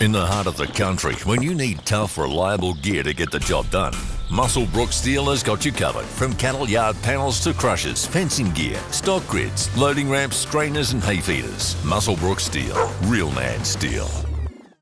In the heart of the country, when you need tough, reliable gear to get the job done, Muswellbrook Steel has got you covered. From cattle yard panels to crushers, fencing gear, stock grids, loading ramps, strainers and hay feeders. Muswellbrook Steel. Real man steel.